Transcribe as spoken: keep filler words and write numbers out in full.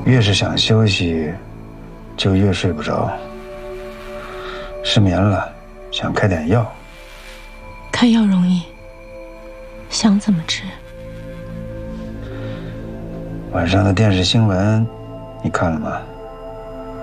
越是想休息，就越睡不着。失眠了，想开点药。 开药容易，想怎么治？ 晚上的电视新闻，你看了吗？